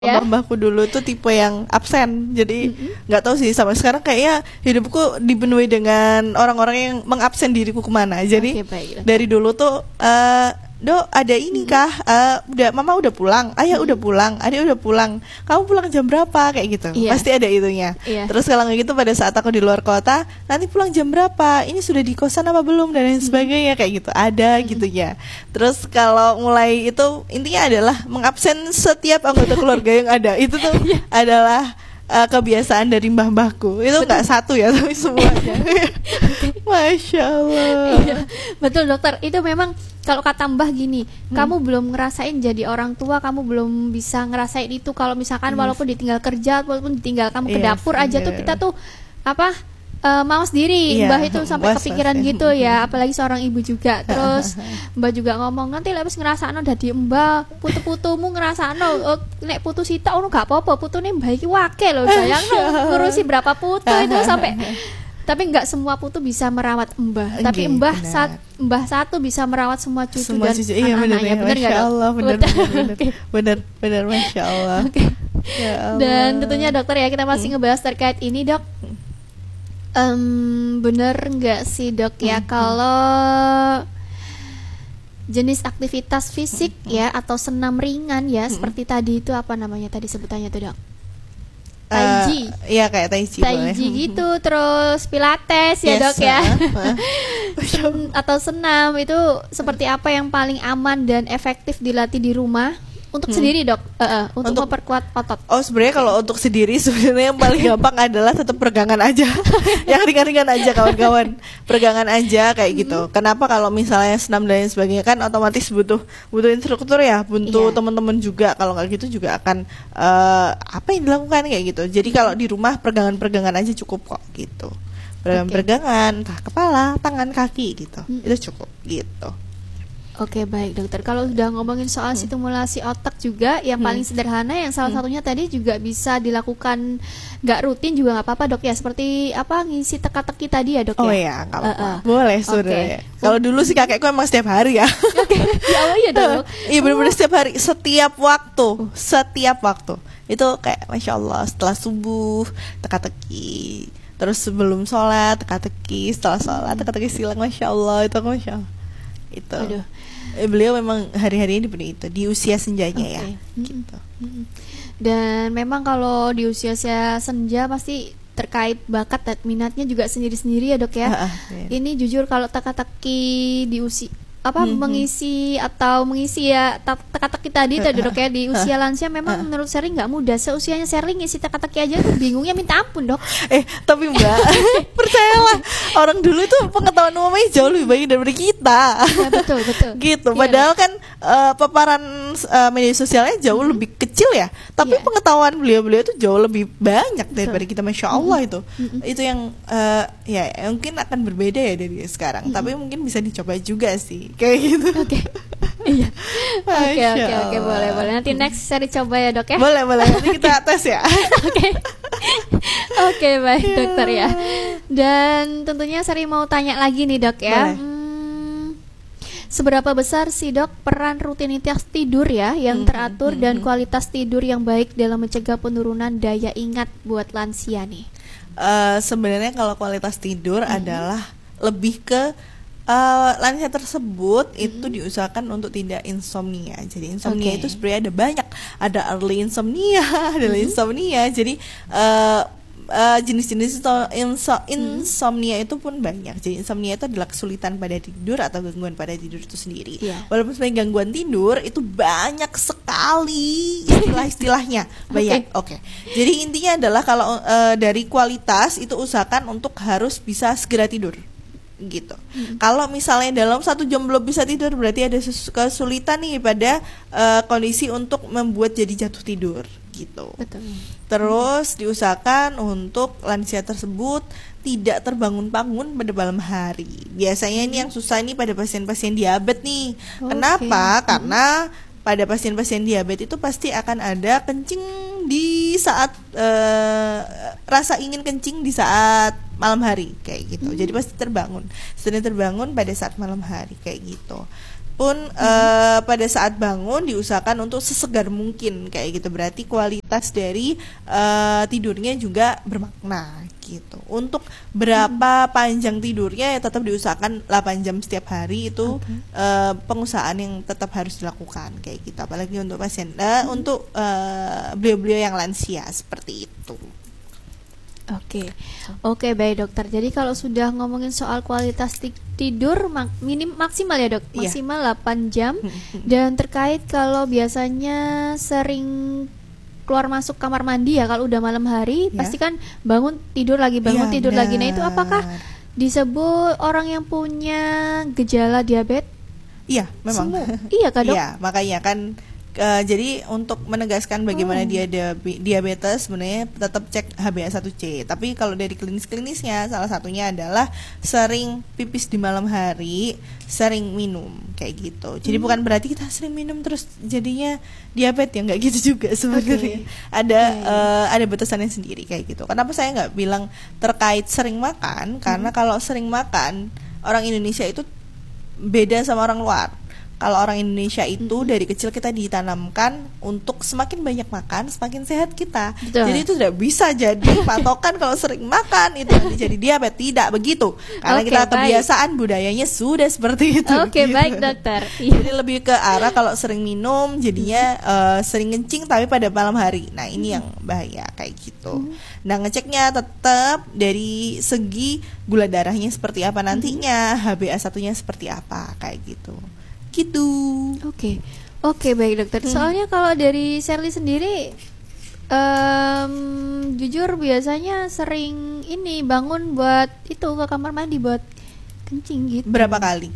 Mbahku dulu tuh tipe yang absen, jadi nggak tahu sih sampai sekarang kayaknya hidupku dipenuhi dengan orang-orang yang mengabsen diriku kemana. Jadi dari dulu tuh Dok, ada ini kah? Mama udah pulang, ayah udah pulang, adik udah pulang. Kamu pulang jam berapa? Kayak gitu. Pasti ada itunya. Terus kalau nggak gitu pada saat aku di luar kota, nanti pulang jam berapa? Ini sudah di kosan apa belum dan lain sebagainya kayak gitu. Ada gitu ya. Terus kalau mulai itu intinya adalah mengabsen setiap anggota keluarga yang ada. Itu tuh adalah kebiasaan dari mbah-mbahku. Itu nggak satu ya, tapi semuanya. Masya Allah. Iya, betul dokter. Itu memang kalau kata mbah gini, kamu belum ngerasain jadi orang tua, kamu belum bisa ngerasain itu. Kalau misalkan walaupun ditinggal kerja, walaupun ditinggal kamu ke dapur aja tuh kita tuh mau sendiri. Mbah itu sampai kepikiran gitu ya, apalagi seorang ibu juga. Terus mbah juga ngomong, nanti lek wis ngrasakno dadi mbah, putu-putumu ngrasakno nek putu sitok ngono gak apa-apa, putune mbah iki wake lho, bayangno ngurusi berapa putu itu sampai. Tapi nggak semua putu bisa merawat mbah, tapi mbah satu bisa merawat semua cucu dan anak-anaknya. Benar nggak dok? Benar, masya Allah. Ya Allah. Dan tentunya dokter ya, kita masih ngebahas terkait ini dok. Bener nggak sih dok ya kalau jenis aktivitas fisik ya atau senam ringan ya seperti tadi itu apa namanya tadi sebutannya tuh dok? Taiji. Iya kayak taiji gitu, terus pilates ya dok ya. Atau senam itu seperti apa yang paling aman dan efektif dilatih di rumah untuk sendiri dok, untuk memperkuat otot. Oh sebenarnya kalau untuk sendiri sebenarnya yang paling gampang adalah tetap peregangan aja. Yang ringan-ringan aja kawan-kawan, peregangan aja kayak gitu. Kenapa kalau misalnya senam dan lain sebagainya kan otomatis butuh instruktur ya, butuh teman-teman juga. Kalau nggak gitu juga akan apa yang dilakukan kayak gitu. Jadi kalau di rumah peregangan aja cukup kok gitu. Peregangan kepala, tangan, kaki gitu. Itu cukup gitu. Oke baik dokter, kalau sudah ngomongin soal stimulasi otak juga yang paling sederhana yang salah satunya tadi juga bisa dilakukan nggak rutin juga nggak apa-apa dok ya, seperti ngisi teka-teki tadi ya dok ya. Oh ya nggak apa-apa, boleh sudah. Kalau dulu sih kakekku emang setiap hari ya. Oh iya dok. Iya benar-benar setiap hari, setiap waktu itu kayak masya Allah, setelah subuh teka-teki, terus sebelum sholat teka-teki, setelah sholat teka-teki silang, masya Allah itu masya Allah itu. Aduh. Beliau memang hari-harinya dipenuhi itu di usia senjanya ya gitu. Dan memang kalau di usia senja pasti terkait bakat dan minatnya juga sendiri-sendiri ya dok ya. Ini jujur kalau teka-teki di usia mengisi ya teka-teki tadi dok ya di usia lansia memang menurut Sherly nggak mudah. Seusianya Sherly ngisi teka-teki aja tuh bingungnya minta ampun dok. Tapi mbak percayalah orang dulu itu pengetahuan umumnya jauh lebih baik daripada kita. Ya, betul gitu. Padahal kan paparan media sosialnya jauh lebih kecil ya, tapi pengetahuan beliau itu jauh lebih banyak daripada kita, masya Allah itu yang ya mungkin akan berbeda ya dari sekarang, tapi mungkin bisa dicoba juga sih kayak gitu. Iya. Oke, boleh. Nanti next saya dicoba ya dok ya. Boleh. Nanti kita tes ya. Oke, baik dokter ya. Dan tentunya saya mau tanya lagi nih dok ya. Seberapa besar sih dok peran rutinitas tidur ya yang teratur dan kualitas tidur yang baik dalam mencegah penurunan daya ingat buat lansia nih? Sebenarnya kalau kualitas tidur adalah lebih ke lansia tersebut itu diusahakan untuk tidak insomnia. Jadi insomnia itu sebenarnya ada banyak, ada early insomnia, ada late insomnia. Jadi jenis-jenis insomnia itu pun banyak. Jadi insomnia itu adalah kesulitan pada tidur atau gangguan pada tidur itu sendiri. Walaupun sebenarnya gangguan tidur itu banyak sekali istilah-istilahnya. Banyak. Jadi intinya adalah kalau dari kualitas itu usahakan untuk harus bisa segera tidur gitu. Kalau misalnya dalam 1 jam belum bisa tidur berarti ada kesulitan nih pada kondisi untuk membuat jadi jatuh tidur gitu. Betul. Terus diusahakan untuk lansia tersebut tidak terbangun-bangun pada malam hari. Biasanya ini yang susah ini pada pasien-pasien diabetes nih. Kenapa? Karena pada pasien-pasien diabetes itu pasti akan ada kencing di saat rasa ingin kencing di saat malam hari kayak gitu. Jadi pasti terbangun pada saat malam hari kayak gitu. pun pada saat bangun diusahakan untuk sesegar mungkin kayak gitu. Berarti kualitas dari tidurnya juga bermakna gitu. Untuk berapa panjang tidurnya ya tetap diusahakan 8 jam setiap hari itu pengusahaan yang tetap harus dilakukan kayak gitu. Apalagi untuk pasien untuk beliau-beliau yang lansia seperti itu. Oke, baik dokter. Jadi kalau sudah ngomongin soal kualitas tidur maksimal ya dok, maksimal 8 jam. Dan terkait kalau biasanya sering keluar masuk kamar mandi ya kalau udah malam hari, pasti kan bangun tidur lagi, tidur lagi. Nah itu apakah disebut orang yang punya gejala diabetes? Iya, memang. Iya kan dok? Iya, makanya kan jadi untuk menegaskan bagaimana dia diabetes sebenarnya tetap cek HbA1c. Tapi kalau dari klinisnya salah satunya adalah sering pipis di malam hari, sering minum kayak gitu. Jadi bukan berarti kita sering minum terus jadinya diabetes ya, nggak gitu juga sebenarnya. Ada batasannya sendiri kayak gitu. Kenapa saya nggak bilang terkait sering makan? Karena kalau sering makan orang Indonesia itu beda sama orang luar. Kalau orang Indonesia itu dari kecil kita ditanamkan untuk semakin banyak makan, semakin sehat kita. Betul. Jadi itu tidak bisa jadi patokan kalau sering makan itu nanti jadi diabetes, tidak begitu. Karena kita kebiasaan budayanya sudah seperti itu. Gitu. Baik dokter. Jadi lebih ke arah kalau sering minum jadinya sering kencing tapi pada malam hari. Nah ini yang bahaya kayak gitu. Nah ngeceknya tetap dari segi gula darahnya seperti apa nantinya, HbA1-nya seperti apa kayak gitu. Oke, baik dokter. Soalnya kalau dari Sherly sendiri jujur biasanya sering ini bangun buat itu ke kamar mandi buat kencing gitu. Berapa kali?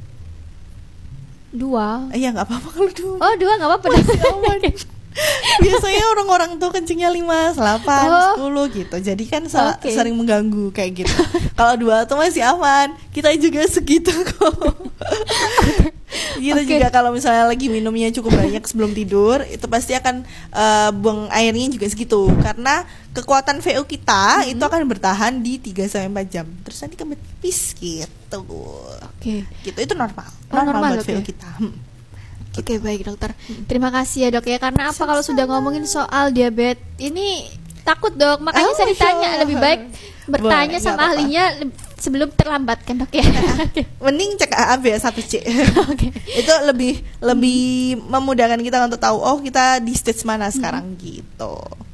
2. Iya nggak apa-apa kalau 2. Oh 2 nggak apa-apa. Biasanya orang-orang tuh kencingnya 5, 8, 10 gitu. Jadi kan sering mengganggu kayak gitu. Kalau 2 tuh masih aman. Kita juga segitu kok. Gitu juga kalau misalnya lagi minumnya cukup banyak sebelum tidur, itu pasti akan buang airnya juga segitu. Karena kekuatan VO kita itu akan bertahan di 3-4 jam. Terus nanti kempis gitu. Gitu itu normal buat VO kita. Oke, baik dokter. Terima kasih ya dok ya. Karena apa kalau sudah ngomongin soal diabetes ini takut dok. Makanya saya ditanya lebih baik bertanya sama ahlinya sebelum terlambat kan dok ya. Mending cek HbA1c. Itu lebih memudahkan kita untuk tahu kita di stage mana sekarang gitu.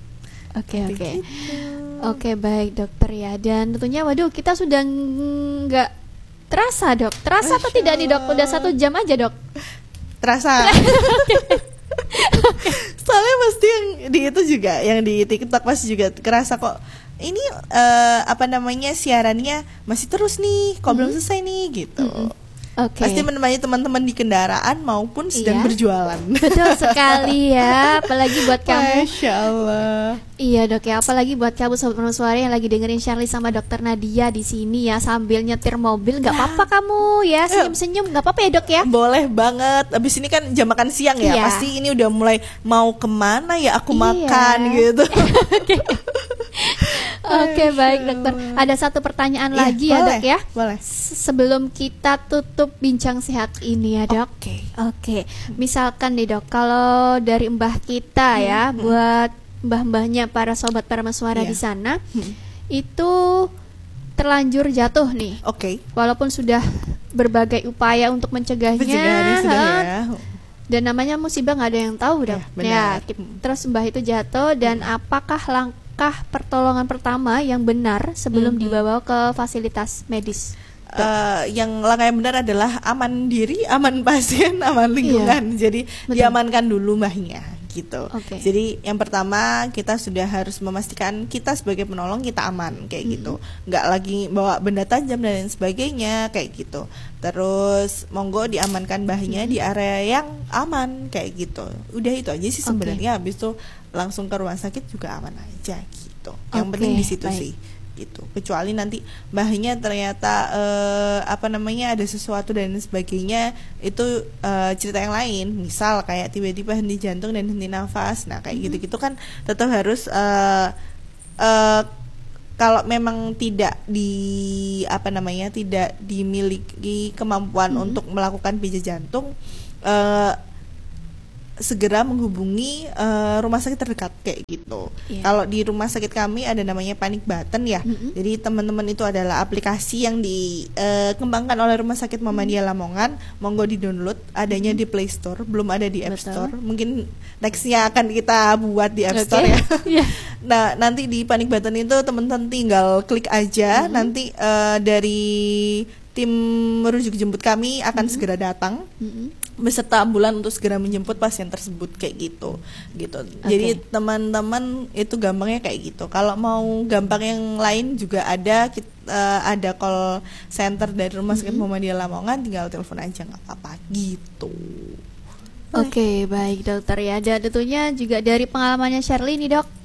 Oke, baik dokter ya. Dan tentunya waduh kita sudah nggak terasa dok. Terasa atau tidak nih dok? Udah 1 jam aja dok. Terasa. Soalnya pasti yang di itu juga, yang di TikTok pasti juga kerasa kok. Ini siarannya masih terus nih, kok belum selesai nih gitu. Pasti menemani teman-teman di kendaraan maupun sedang berjualan. Betul sekali ya, apalagi buat kamu. Masya Allah. Iya dok ya, apalagi buat kamu sobat Suara yang lagi dengerin Sherly sama Dokter Nadia di sini ya sambil nyetir mobil, nggak apa-apa kamu ya senyum-senyum, nggak apa-apa ya dok ya. Boleh banget. Abis ini kan jam makan siang ya, pasti ini udah mulai mau kemana ya aku makan gitu. Oke, baik dokter. Ada satu pertanyaan lagi ya dok ya. Boleh. Sebelum kita tutup bincang sehat ini ya dok. Oke. Misalkan nih dok, kalau dari mbah kita ya, buat mbah-mbahnya para sobat Parmasuara di sana, itu terlanjur jatuh nih. Walaupun sudah berbagai upaya untuk mencegahnya. Dan namanya musibah nggak ada yang tahu dok. Terus mbah itu jatuh dan apakah langkah pertolongan pertama yang benar sebelum dibawa ke fasilitas medis? Yang langkah yang benar adalah aman diri, aman pasien, aman lingkungan. Jadi diamankan dulu mbahnya gitu. Jadi yang pertama kita sudah harus memastikan kita sebagai penolong kita aman kayak gitu. Nggak lagi bawa benda tajam dan lain sebagainya kayak gitu. Terus monggo diamankan mbahnya di area yang aman kayak gitu. Udah itu aja sih sebenarnya. Habis itu langsung ke rumah sakit juga aman aja gitu. Yang penting di situ sih. Gitu. Kecuali nanti mbahnya ternyata ada sesuatu dan sebagainya, itu cerita yang lain. Misal kayak tiba-tiba henti jantung dan henti nafas. Nah kayak gitu-gitu kan tetap harus kalau memang tidak tidak dimiliki kemampuan untuk melakukan pijat jantung, segera menghubungi rumah sakit terdekat kayak gitu. Kalau di rumah sakit kami ada namanya Panic Button ya. Jadi teman-teman itu adalah aplikasi yang dikembangkan oleh Rumah Sakit Muhammadiyah Lamongan. Monggo di-download, adanya di Play Store, belum ada di App Store. Mungkin nextnya akan kita buat di App Store ya. Nah, nanti di Panic Button itu teman-teman tinggal klik aja, nanti dari tim merujuk jemput kami akan segera datang beserta ambulan untuk segera menjemput pasien tersebut kayak gitu. Jadi teman-teman itu gampangnya kayak gitu. Kalau mau gampang yang lain juga ada call center dari Rumah Sakit Muhammadiyah Lamongan, tinggal telepon aja nggak apa-apa gitu. Oke, baik dokter ya. Dan tentunya juga dari pengalamannya Shirley nih dok.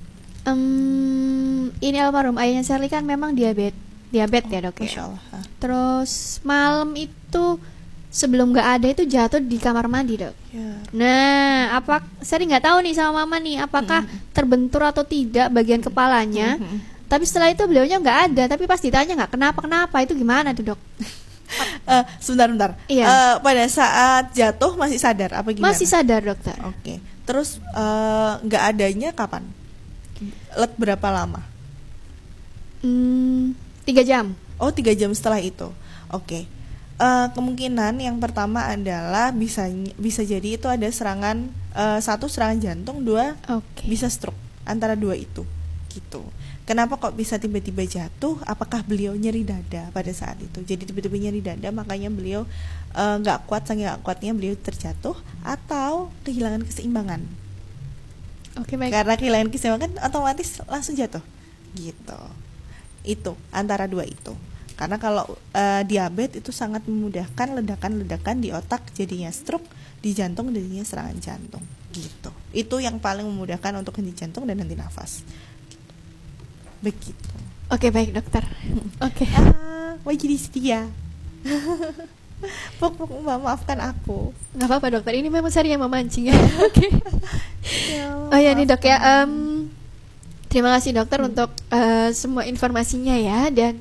Ini almarhum ayahnya Shirley kan memang diabetes ya dok ya. Masya Allah. Terus malam itu sebelum nggak ada itu jatuh di kamar mandi dok. Nah, saya nggak tahu nih sama mama nih, apakah terbentur atau tidak bagian kepalanya. Tapi setelah itu beliaunya nggak ada. Tapi pas ditanya nggak kenapa itu gimana tuh dok? Sebentar. Pada saat jatuh masih sadar apa gimana? Masih sadar dokter. Oke. Terus nggak adanya kapan? Berapa lama? 3 jam. Oh, 3 jam setelah itu. Oke. Kemungkinan yang pertama adalah bisa jadi itu ada serangan, 1 serangan jantung, 2 bisa stroke, antara 2 itu gitu. Kenapa kok bisa tiba-tiba jatuh? Apakah beliau nyeri dada pada saat itu? Jadi tiba-tiba nyeri dada, makanya beliau nggak kuat, saking nggak kuatnya beliau terjatuh, atau kehilangan keseimbangan. Baik. Karena kehilangan keseimbangan otomatis langsung jatuh gitu. Itu antara 2 itu. Karena kalau diabetes itu sangat memudahkan ledakan-ledakan di otak jadinya stroke, di jantung jadinya serangan jantung gitu. Itu yang paling memudahkan untuk henti jantung dan henti nafas gitu. Begitu. Oke, baik dokter. Wah jadi setia. Maafkan aku. Nggak apa-apa dokter, ini memang saya yang memancing ya. Oh ya nih dok ya, terima kasih dokter untuk semua informasinya ya. Dan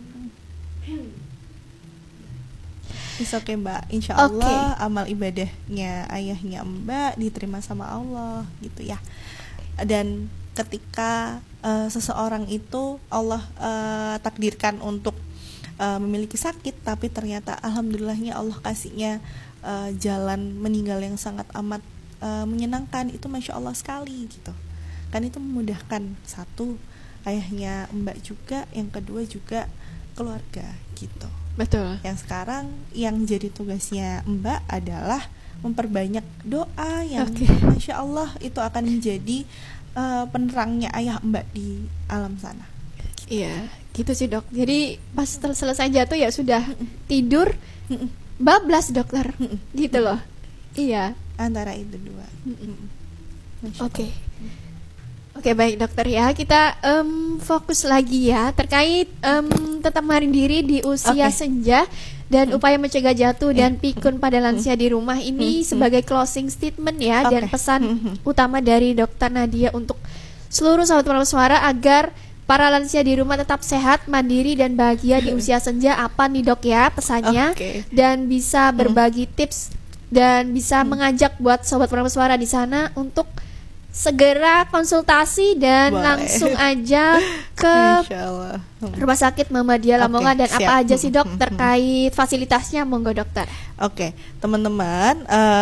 Oke Mbak, insya Allah amal ibadahnya ayahnya Mbak diterima sama Allah gitu ya. Dan ketika seseorang itu Allah takdirkan untuk memiliki sakit, tapi ternyata alhamdulillahnya Allah kasihnya jalan meninggal yang sangat amat menyenangkan, itu masya Allah sekali gitu. Kan itu memudahkan, 1 ayahnya Mbak juga, yang kedua juga keluarga gitu. Betul. Yang sekarang yang jadi tugasnya Mbak adalah memperbanyak doa yang masya Allah itu akan menjadi penerangnya ayah Mbak di alam sana. Iya, gitu sih dok. Jadi pas selesai jatuh ya sudah tidur, bablas dokter, gitu loh. Iya. Antara itu 2. Oke, baik dokter ya. Kita fokus lagi ya terkait tetap mandiri di usia senja dan upaya mencegah jatuh dan pikun pada lansia di rumah ini sebagai closing statement ya, dan pesan utama dari Dokter Nadia untuk seluruh sahabat pendengar suara agar para lansia di rumah tetap sehat, mandiri dan bahagia di usia senja. Apa nih dok ya pesannya? Dan bisa berbagi tips dan bisa mengajak buat sobat pendengar suara di sana untuk segera konsultasi dan langsung aja ke Rumah Sakit Muhammadiyah Lamongan. Dan apa aja sih dok terkait fasilitasnya, monggo dokter. Teman-teman,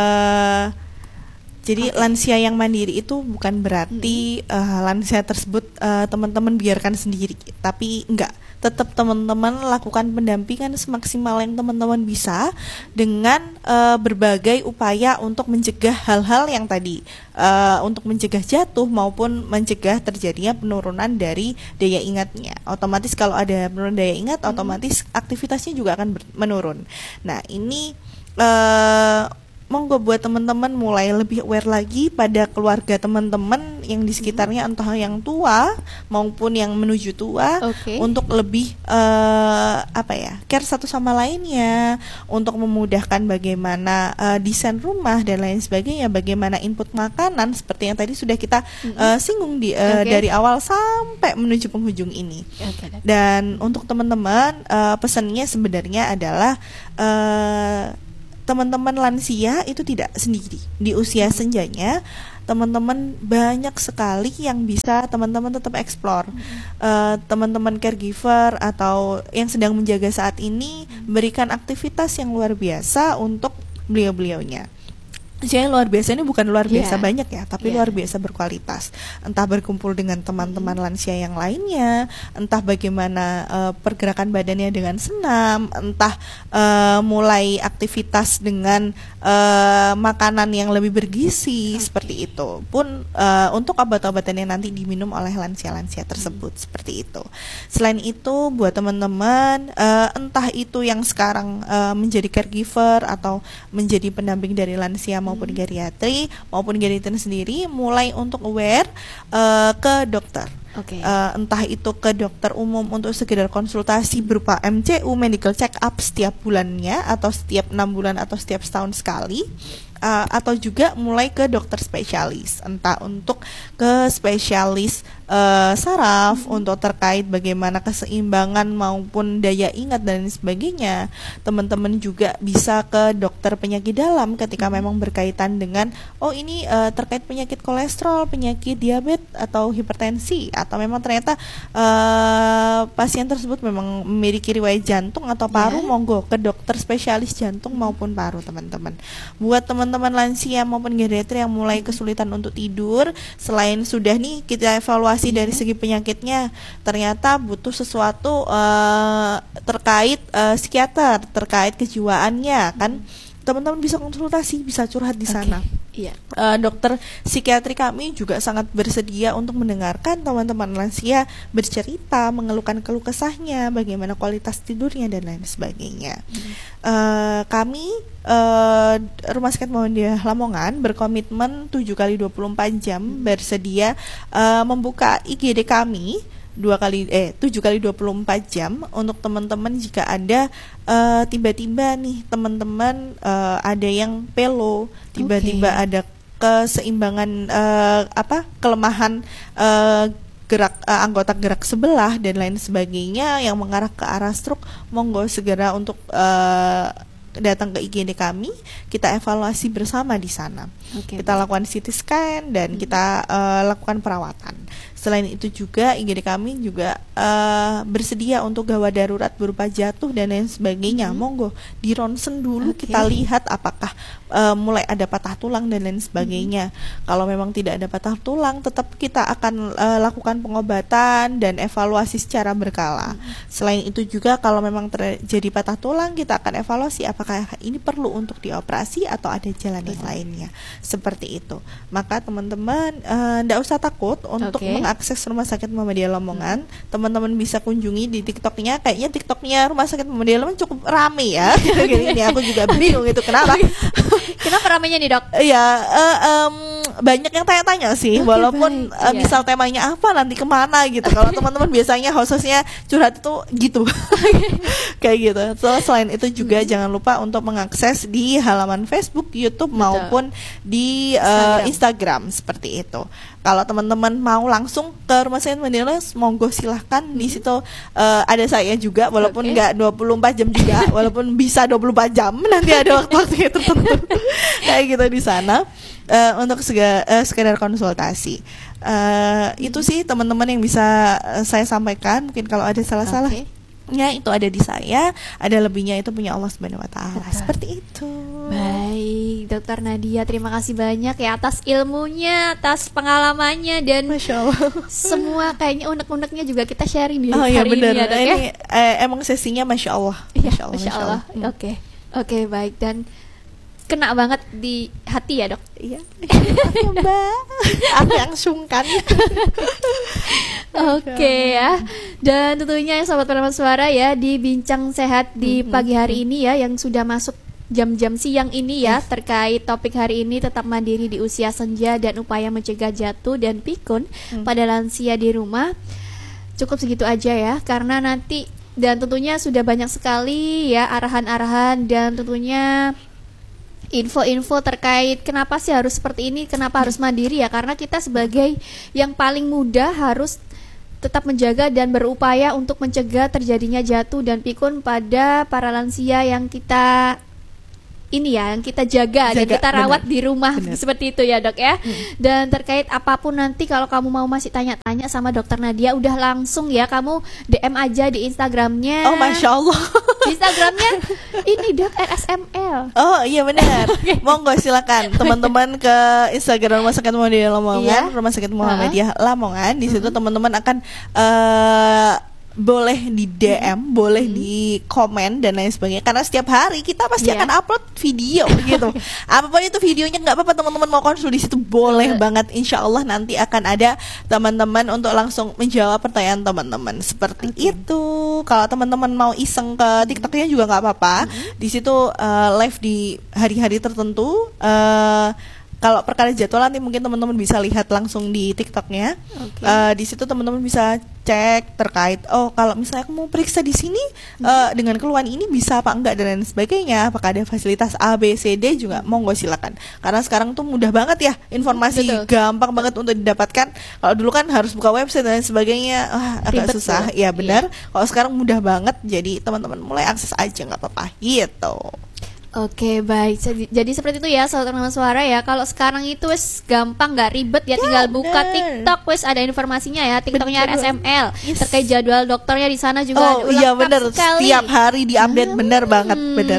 jadi lansia yang mandiri itu bukan berarti lansia tersebut teman-teman biarkan sendiri, tapi enggak. Tetap teman-teman lakukan pendampingan semaksimal yang teman-teman bisa dengan berbagai upaya untuk mencegah hal-hal yang tadi, untuk mencegah jatuh maupun mencegah terjadinya penurunan dari daya ingatnya. Otomatis kalau ada penurunan daya ingat, otomatis aktivitasnya juga akan menurun. Nah, ini monggo buat teman-teman mulai lebih aware lagi pada keluarga teman-teman yang di sekitarnya, entah yang tua maupun yang menuju tua, untuk lebih care satu sama lainnya, untuk memudahkan bagaimana desain rumah dan lain sebagainya, bagaimana input makanan seperti yang tadi sudah kita singgung dari awal sampai menuju penghujung ini. Dan untuk teman-teman, pesannya sebenarnya adalah teman-teman lansia itu tidak sendiri di usia senjanya. Teman-teman banyak sekali yang bisa teman-teman tetap explore. Teman-teman caregiver atau yang sedang menjaga saat ini berikan aktivitas yang luar biasa untuk beliau-beliaunya. Jadi luar biasa ini bukan luar biasa banyak ya, tapi luar biasa berkualitas. Entah berkumpul dengan teman-teman lansia yang lainnya, entah bagaimana pergerakan badannya dengan senam, entah mulai aktivitas dengan makanan yang lebih bergizi, seperti itu. Pun untuk obat-obatan yang nanti diminum oleh lansia-lansia tersebut, seperti itu. Selain itu, buat teman-teman, entah itu yang sekarang menjadi caregiver atau menjadi pendamping dari lansia maupun geriatri maupun geriatri sendiri, mulai untuk aware ke dokter. Entah itu ke dokter umum untuk sekedar konsultasi berupa MCU, medical check up setiap bulannya atau setiap 6 bulan atau setiap setahun sekali, atau juga mulai ke dokter spesialis, entah untuk ke spesialis saraf untuk terkait bagaimana keseimbangan maupun daya ingat dan sebagainya. Teman-teman juga bisa ke dokter penyakit dalam ketika memang berkaitan dengan ini terkait penyakit kolesterol, penyakit diabetes atau hipertensi, atau memang ternyata pasien tersebut memang memiliki riwayat jantung atau paru, monggo ke dokter spesialis jantung maupun paru, teman-teman. Buat teman-teman lansia maupun geriatri yang mulai kesulitan untuk tidur, selain sudah nih kita evaluasi dari segi penyakitnya, ternyata butuh sesuatu terkait psikiater, terkait kejiwaannya, kan teman-teman bisa konsultasi, bisa curhat di sana. Dokter psikiatri kami juga sangat bersedia untuk mendengarkan teman-teman lansia bercerita, mengeluhkan keluh kesahnya, bagaimana kualitas tidurnya dan lain sebagainya. Kami Rumah Sakit Muhammadiyah Lamongan berkomitmen 7x24 jam bersedia membuka IGD kami 7x24 jam untuk teman-teman jika ada tiba-tiba nih teman-teman ada yang pelo, tiba-tiba ada keseimbangan kelemahan gerak anggota gerak sebelah dan lain sebagainya yang mengarah ke arah stroke, monggo segera untuk datang ke IGD kami, kita evaluasi bersama di sana. Kita lakukan CT scan dan kita lakukan perawatan. Selain itu juga IGD kami juga bersedia untuk gawat darurat berupa jatuh dan lain sebagainya. Monggo di ronsen dulu, kita lihat apakah mulai ada patah tulang dan lain sebagainya. Kalau memang tidak ada patah tulang, tetap kita akan lakukan pengobatan dan evaluasi secara berkala. Selain itu juga kalau memang terjadi patah tulang, kita akan evaluasi apakah ini perlu untuk dioperasi atau ada jalan yang lainnya. Seperti itu. Maka teman-teman tidak usah takut untuk mengakses Rumah Sakit Muhammadiyah Lamongan. Teman-teman bisa kunjungi di TikToknya. Kayaknya TikToknya Rumah Sakit Muhammadiyah Lamongan cukup rame ya. Ini aku juga bingung itu kenapa. Kenapa ramenya nih, Dok? Iya, banyak yang tanya-tanya sih, walaupun misal temanya apa nanti kemana gitu. Kalau teman-teman biasanya hostnya curhat itu gitu. Kayak gitu. So, selain itu juga jangan lupa untuk mengakses di halaman Facebook, YouTube maupun di Instagram seperti itu. Kalau teman-teman mau langsung ke Rumah Sakit Muhammadiyah, monggo silahkan. Di situ ada saya juga, walaupun nggak 24 jam juga, walaupun bisa 24 jam, nanti ada waktu-waktu tertentu kayak gitu di sana untuk sekedar konsultasi. Itu sih teman-teman yang bisa saya sampaikan. Mungkin kalau ada salah-salah itu ada di saya, ada lebihnya itu punya Allah Subhanahu wa taala. Seperti itu. Baik, Dokter Nadia, terima kasih banyak ya atas ilmunya, atas pengalamannya, dan Masya Allah, semua kayaknya unek-uneknya juga kita sharing di hari ini ya, Dok, ini emang sesinya Masya Allah. Masya Allah. Oke, baik, dan kena banget di hati ya, Dok. Iya. Mbak, aku yang sungkan. Oke ya. Dan tentunya ya Sobat Pendapat Suara ya, di Bincang Sehat di pagi hari ini ya, yang sudah masuk jam-jam siang ini ya, terkait topik hari ini, tetap mandiri di usia senja dan upaya mencegah jatuh dan pikun pada lansia di rumah. Cukup segitu aja ya, karena nanti dan tentunya sudah banyak sekali ya arahan-arahan dan tentunya info-info terkait kenapa sih harus seperti ini, kenapa harus mandiri ya, karena kita sebagai yang paling muda harus tetap menjaga dan berupaya untuk mencegah terjadinya jatuh dan pikun pada para lansia yang kita ini ya, yang kita jaga dan kita rawat di rumah, seperti itu ya dok ya. Dan terkait apapun nanti kalau kamu mau masih tanya-tanya sama dokter Nadia, udah langsung ya kamu DM aja di Instagramnya. Oh Masya Allah. Di Instagramnya ini dok RSML. Oh iya benar. Monggo silakan teman-teman ke Instagram Rumah Sakit Muhammadiyah Lamongan, Rumah Sakit Muhammadiyah Lamongan. Di situ teman-teman akan boleh di DM, boleh di komen dan lain sebagainya. Karena setiap hari kita pasti akan upload video gitu. Apapun itu videonya nggak apa-apa, teman-teman mau konsul di situ boleh banget. Insya Allah nanti akan ada teman-teman untuk langsung menjawab pertanyaan teman-teman seperti itu. Kalau teman-teman mau iseng ke TikToknya juga nggak apa-apa. Di situ live di hari-hari tertentu. Kalau perkara jadwal nanti mungkin teman-teman bisa lihat langsung di TikToknya. Di situ teman-teman bisa cek terkait kalau misalnya aku mau periksa di sini dengan keluhan ini bisa apa enggak dan lain sebagainya. Apakah ada fasilitas A, B, C, D juga monggo silakan. Karena sekarang tuh mudah banget ya informasi, gampang banget untuk didapatkan. Kalau dulu kan harus buka website dan lain sebagainya, agak susah. Ya benar. Kalau sekarang mudah banget, jadi teman-teman mulai akses aja nggak apa-apa gitu. Oke baik, jadi seperti itu ya Sobat Pengamat Suara ya. Kalau sekarang itu wes gampang, nggak ribet ya, tinggal buka TikTok, wes ada informasinya ya. TikToknya RSML, terkait jadwal dokternya di sana juga. Iya benar, setiap hari diupdate, benar banget, benar.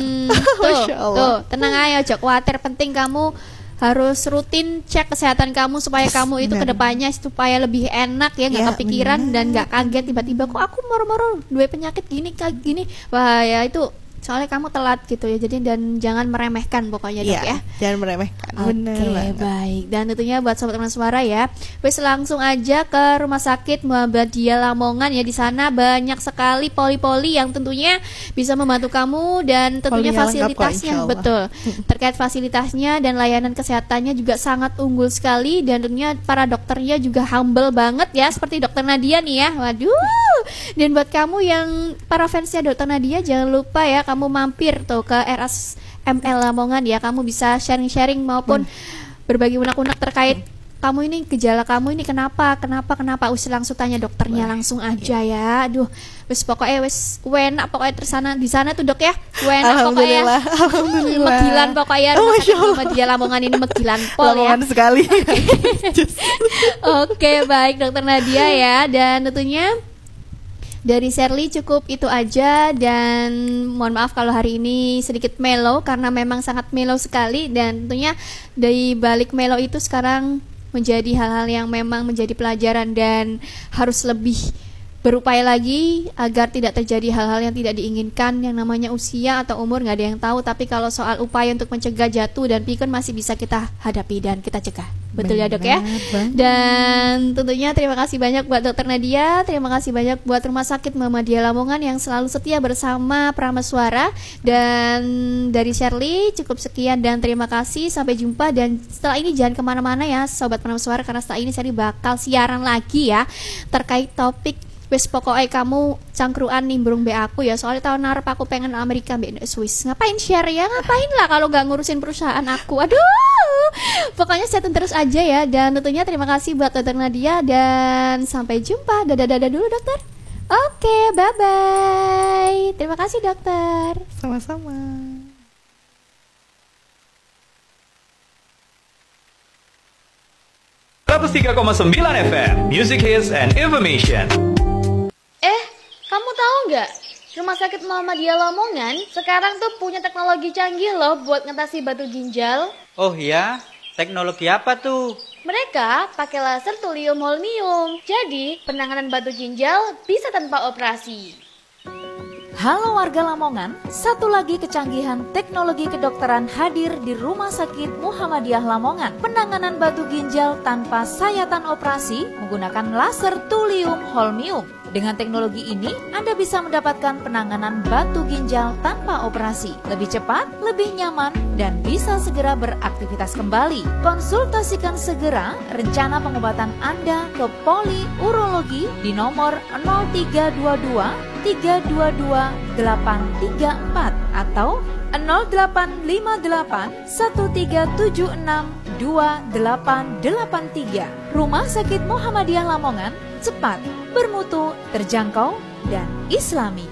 Tuh, tenang aja, jangan khawatir, penting kamu harus rutin cek kesehatan kamu supaya kamu itu kedepannya supaya lebih enak ya, nggak kepikiran dan nggak kaget tiba-tiba kok aku moro-moro dua penyakit gini kayak gini. Wah ya itu soalnya kamu telat gitu ya, jadi dan jangan meremehkan pokoknya dok ya. Jangan meremehkan. Oke, baik. Dan tentunya buat Sobat Pengamat Suara ya, wes langsung aja ke Rumah Sakit Muhammadiyah Lamongan ya. Di sana banyak sekali poli-poli yang tentunya bisa membantu kamu dan tentunya fasilitasnya betul. Terkait fasilitasnya dan layanan kesehatannya juga sangat unggul sekali dan tentunya para dokternya juga humble banget ya, seperti dokter Nadia nih ya. Waduh. Dan buat kamu yang para fansnya dokter Nadia, jangan lupa ya kamu mampir tuh ke RSML Lamongan ya. Kamu bisa sharing-sharing maupun berbagi unek-unek terkait kamu ini, gejala kamu ini kenapa wis langsung tanya dokternya langsung aja ya. Aduh, wis pokoknya wis enak pokoknya tersana di sana tuh dok ya. Enak pokoknya. Alhamdulillah. Megilan pokoknya Rumah Sakit Muhammadiyah Lamongan ini megilan pol ya. Sekali. Oke, baik dokter Nadia ya, dan tentunya dari Shirley cukup itu aja. Dan mohon maaf kalau hari ini sedikit mellow karena memang sangat mellow sekali. Dan tentunya dari balik mellow itu sekarang menjadi hal-hal yang memang menjadi pelajaran dan harus lebih berupaya lagi agar tidak terjadi hal-hal yang tidak diinginkan. Yang namanya usia atau umur nggak ada yang tahu, tapi kalau soal upaya untuk mencegah jatuh dan pikun masih bisa kita hadapi dan kita cegah. Betul ya dok ya. Dan tentunya terima kasih banyak buat dokter Nadia, terima kasih banyak buat Rumah Sakit Muhammadiyah Lamongan yang selalu setia bersama Pengamat Suara. Dan dari Shirley cukup sekian dan terima kasih, sampai jumpa. Dan setelah ini jangan kemana-mana ya Sobat Pengamat Suara, karena setelah ini Shirley bakal siaran lagi ya terkait topik wes pokoknya kamu cangkruan nimbrung be aku ya, soalnya tahun narep aku pengen Amerika be Swiss. Ngapain share ya, ngapain lah kalau nggak ngurusin perusahaan aku. Aduh, pokoknya setan terus aja ya. Dan tentunya terima kasih buat dokter Nadia dan sampai jumpa. Dadah dulu dokter. Oke, bye bye. Terima kasih dokter. Sama-sama. 103,9 FM Music Hits and Information. Kamu tahu nggak? Rumah Sakit Muhammadiyah Lamongan sekarang tuh punya teknologi canggih loh buat ngatasi batu ginjal. Oh iya? Teknologi apa tuh? Mereka pakai laser thulium holmium. Jadi penanganan batu ginjal bisa tanpa operasi. Halo warga Lamongan, satu lagi kecanggihan teknologi kedokteran hadir di Rumah Sakit Muhammadiyah Lamongan. Penanganan batu ginjal tanpa sayatan operasi menggunakan laser thulium holmium. Dengan teknologi ini, Anda bisa mendapatkan penanganan batu ginjal tanpa operasi, lebih cepat, lebih nyaman, dan bisa segera beraktivitas kembali. Konsultasikan segera rencana pengobatan Anda ke Poli Urologi di nomor 0322 322 834 atau 0858 1376 2883. Rumah Sakit Muhammadiyah Lamongan, cepat, bermutu, terjangkau, dan islami.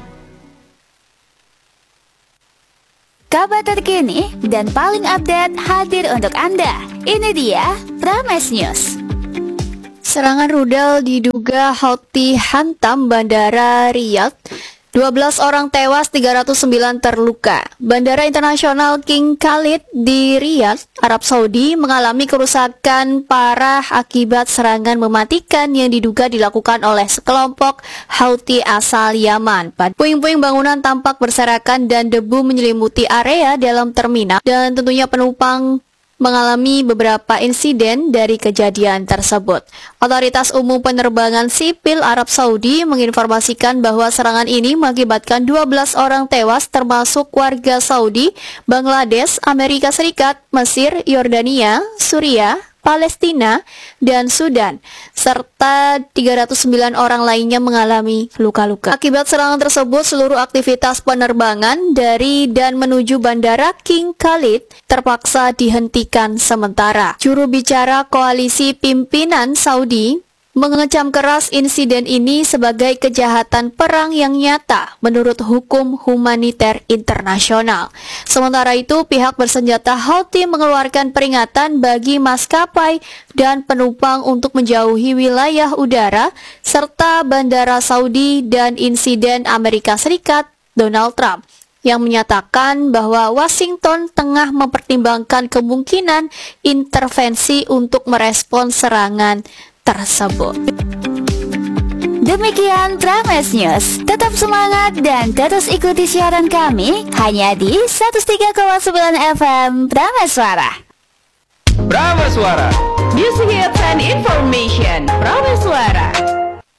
Kabar terkini dan paling update hadir untuk Anda. Ini dia Prames News. Serangan rudal diduga Houthi hantam Bandara Riyadh. 12 orang tewas, 309 terluka. Bandara Internasional King Khalid di Riyadh, Arab Saudi mengalami kerusakan parah akibat serangan mematikan yang diduga dilakukan oleh sekelompok Houthi asal Yaman. Puing-puing bangunan tampak berserakan dan debu menyelimuti area dalam terminal dan tentunya penumpang mengalami beberapa insiden dari kejadian tersebut. Otoritas Umum Penerbangan Sipil Arab Saudi menginformasikan bahwa serangan ini mengakibatkan 12 orang tewas termasuk warga Saudi, Bangladesh, Amerika Serikat, Mesir, Yordania, Suriah, Palestina, dan Sudan, serta 309 orang lainnya mengalami luka-luka. Akibat serangan tersebut, seluruh aktivitas penerbangan dari dan menuju Bandara King Khalid terpaksa dihentikan sementara. Juru bicara Koalisi Pimpinan Saudi mengecam keras insiden ini sebagai kejahatan perang yang nyata menurut hukum humaniter internasional. Sementara itu, pihak bersenjata Houthi mengeluarkan peringatan bagi maskapai dan penumpang untuk menjauhi wilayah udara serta bandara Saudi dan insiden Amerika Serikat Donald Trump yang menyatakan bahwa Washington tengah mempertimbangkan kemungkinan intervensi untuk merespons serangan tersebut. Demikian Prames News. Tetap semangat dan terus ikuti siaran kami hanya di 103,9 FM Prameswara. Prameswara. Music Hits and Information. Prameswara.